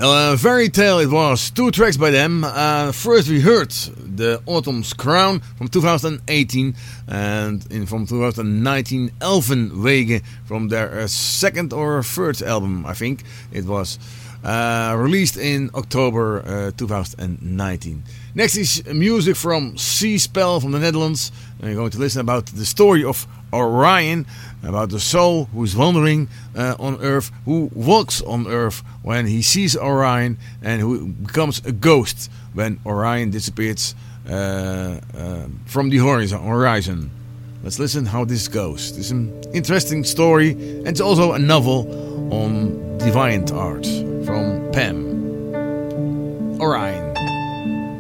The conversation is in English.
Fairy Tale, it was 2 tracks by them. First we heard The Autumn's Crown from 2018 and from 2019 Elfenwegen from their second or third album, I think it was. Released in October 2019. Next is music from Seaspell from the Netherlands. And we're going to listen about the story of Orion, about the soul who is wandering on Earth, who walks on Earth when he sees Orion, and who becomes a ghost when Orion disappears from the horizon. Let's listen how this goes. This is an interesting story, and it's also a novel on DeviantArt from Pam.